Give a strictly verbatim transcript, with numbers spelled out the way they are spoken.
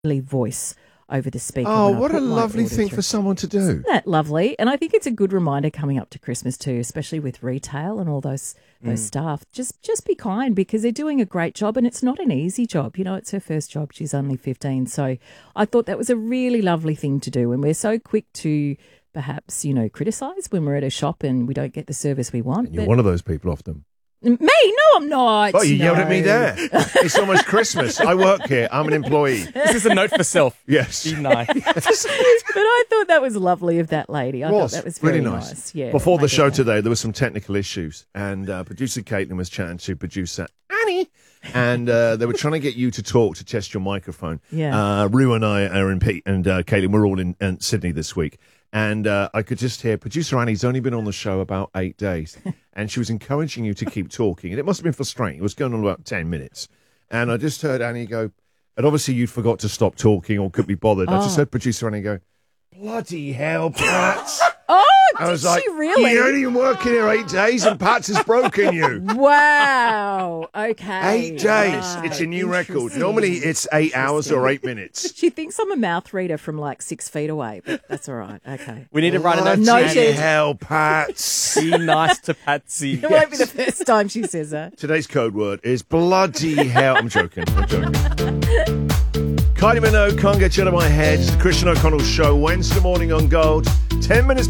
voice over the speaker. Oh, what a lovely thing through. for someone to do. Isn't that lovely? And I think it's a good reminder coming up to Christmas too, especially with retail and all those those mm. staff. Just just be kind, because they're doing a great job, and it's not an easy job. You know, it's her first job. She's only fifteen. So I thought that was a really lovely thing to do. And we're so quick to perhaps, you know, criticise when we're at a shop and we don't get the service we want. And you're one of those people often. Me? No, I'm not. Oh, you no. yelled at me there. It's almost Christmas. I work here. I'm an employee. This is a note for self. Yes. Be nice. But I thought that was lovely of that lady. I was. thought that was very really nice. nice. Yeah. Before the show today, there were some technical issues, and uh, producer Caitlin was chatting to producer Annie, and uh, they were trying to get you to talk to test your microphone. Yeah. Uh, Rue and I are in Pete and uh, Caitlin. We're all in, in Sydney this week. And uh, I could just hear producer Annie's only been on the show about eight days, and she was encouraging you to keep talking. And it must have been frustrating. It was going on about ten minutes. And I just heard Annie go, and obviously you forgot to stop talking or could be bothered. Oh. I just heard producer Annie go, bloody hell, Pat. Oh, I was did like, she really? You're only been working here eight days and Pat's has broken you. Wow. Okay. Eight days. Right. It's a new record. Normally it's eight hours or eight minutes. She thinks I'm a mouth reader from like six feet away, but that's all right. Okay. We need to write a note. Noted. Bloody hell, Pat. Be nice to Patsy. It won't be the first time she says that. Today's code word is bloody hell. I'm joking. I'm joking. Kylie Minogue, Can't Get You Out of My Head. It's the Christian O'Connell Show, Wednesday morning on Gold. Ten minutes